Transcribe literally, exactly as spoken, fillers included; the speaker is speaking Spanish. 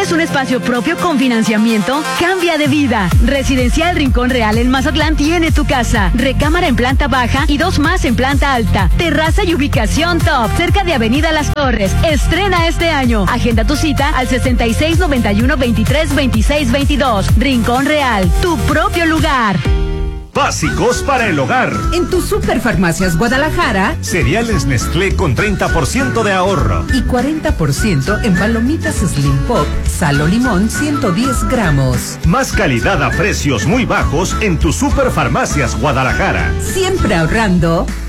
¿Quieres un espacio propio con financiamiento? Cambia de vida. Residencial Rincón Real en Mazatlán tiene tu casa. Recámara en planta baja y dos más en planta alta. Terraza y ubicación top, cerca de Avenida Las Torres. Estrena este año. Agenda tu cita al sesenta y seis noventa y uno veintitrés veintiséis veintidós. Rincón Real, tu propio lugar. Básicos para el hogar. En tu Superfarmacias Guadalajara, cereales Nestlé con treinta por ciento de ahorro y cuarenta por ciento en palomitas Slim Pop, sal o limón ciento diez gramos. Más calidad a precios muy bajos en tu Superfarmacias Guadalajara. Siempre ahorrando.